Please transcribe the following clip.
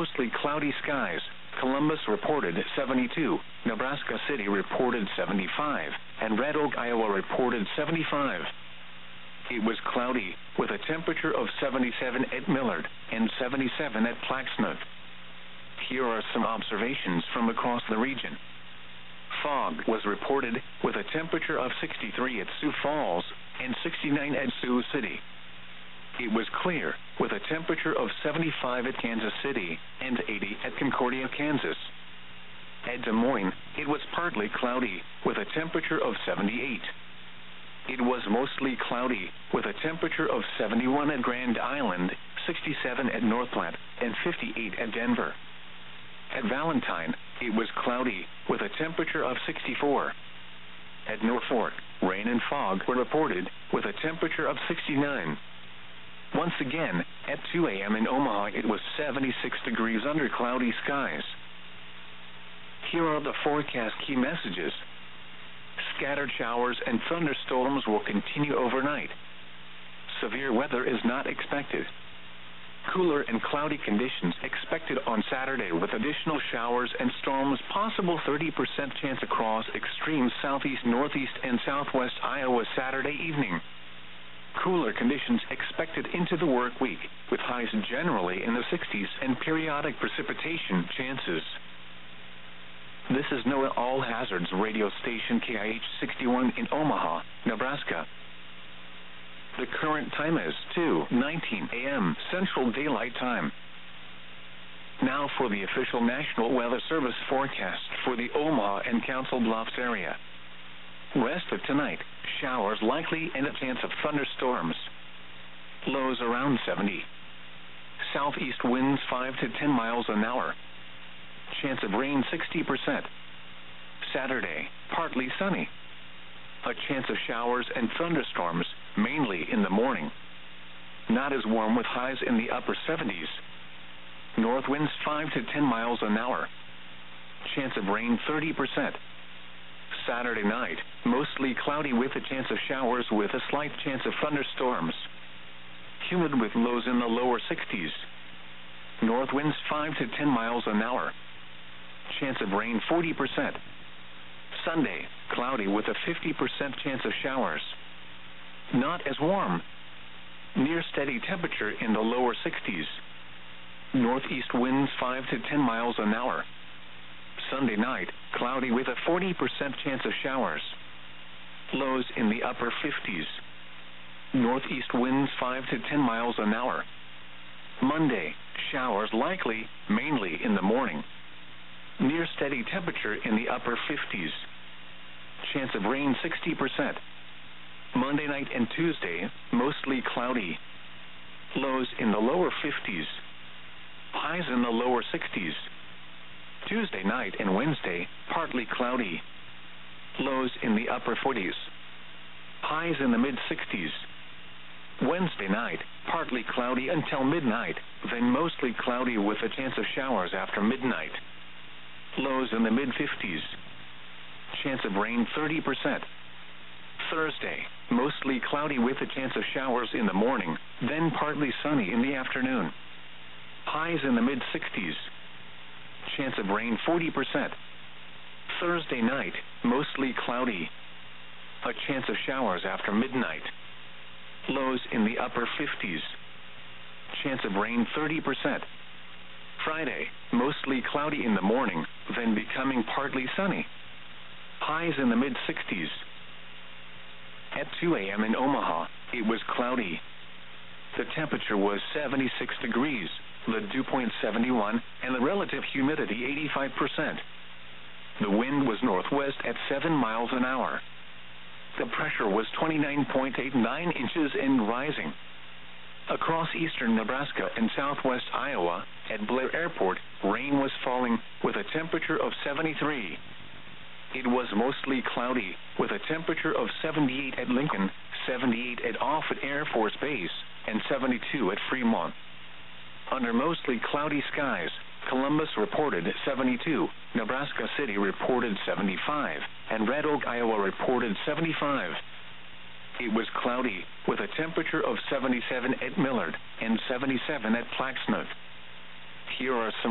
mostly cloudy skies. Columbus reported 72, Nebraska City reported 75, and Red Oak, Iowa reported 75. It was cloudy, with a temperature of 77 at Millard and 77 at Plaxmouth. Here are some observations from across the region. Fog was reported, with a temperature of 63 at Sioux Falls and 69 at Sioux City. It was clear, with a temperature of 75 at Kansas City and 80 at Concordia, Kansas. At Des Moines, it was partly cloudy, with a temperature of 78. It was mostly cloudy, with a temperature of 71 at Grand Island, 67 at North Platte, and 58 at Denver. At Valentine, it was cloudy, with a temperature of 64. At Norfolk, rain and fog were reported, with a temperature of 69. Once again, at 2 a.m. in Omaha, it was 76 degrees under cloudy skies. Here are the forecast key messages. Scattered showers and thunderstorms will continue overnight. Severe weather is not expected. Cooler and cloudy conditions expected on Saturday, with additional showers and storms possible. 30% chance across extreme southeast, northeast, and southwest Iowa Saturday evening. Cooler conditions expected into the work week, with highs generally in the 60s and periodic precipitation chances. This is NOAA All Hazards radio station KIH 61 in Omaha, Nebraska. The current time is 2:19 a.m. Central Daylight Time. Now for the official National Weather Service forecast for the Omaha and Council Bluffs area. Rest of tonight, showers likely and a chance of thunderstorms. Lows around 70. Southeast winds 5 to 10 miles an hour. Chance of rain 60%. Saturday, partly sunny. A chance of showers and thunderstorms, mainly in the morning. Not as warm, with highs in the upper 70s. North winds 5 to 10 miles an hour. Chance of rain 30%. Saturday night, mostly cloudy with a chance of showers with a slight chance of thunderstorms. Humid with lows in the lower 60s. North winds 5 to 10 miles an hour. Chance of rain 40%. Sunday, cloudy with a 50% chance of showers. Not as warm. Near steady temperature in the lower 60s. Northeast winds 5 to 10 miles an hour. Sunday night, cloudy with a 40% chance of showers. Lows in the upper 50s. Northeast winds 5 to 10 miles an hour. Monday, showers likely, mainly in the morning. Near steady temperature in the upper 50s. Chance of rain 60%. Monday night and Tuesday, mostly cloudy. Lows in the lower 50s. Highs in the lower 60s. Tuesday night and Wednesday, partly cloudy. Lows in the upper 40s. Highs in the mid-60s. Wednesday night, partly cloudy until midnight, then mostly cloudy with a chance of showers after midnight. Lows in the mid-50s. Chance of rain 30%. Thursday, mostly cloudy with a chance of showers in the morning, then partly sunny in the afternoon. Highs in the mid-60s. Chance of rain 40%. Thursday night, mostly cloudy. A chance of showers after midnight. Lows in the upper 50s. Chance of rain 30%. Friday, mostly cloudy in the morning, then becoming partly sunny. Highs in the mid-60s. At 2 a.m. in Omaha, it was cloudy. The temperature was 76 degrees, the dew point 71, and the relative humidity 85%. The wind was northwest at 7 miles an hour. The pressure was 29.89 inches and rising. Across eastern Nebraska and southwest Iowa, at Blair Airport, rain was falling with a temperature of 73. It was mostly cloudy, with a temperature of 78 at Lincoln, 78 at Offutt Air Force Base, and 72 at Fremont. Under mostly cloudy skies, Columbus reported 72, Nebraska City reported 75, and Red Oak, Iowa reported 75. It was cloudy, with a temperature of 77 at Millard and 77 at Plaxmouth. Here are some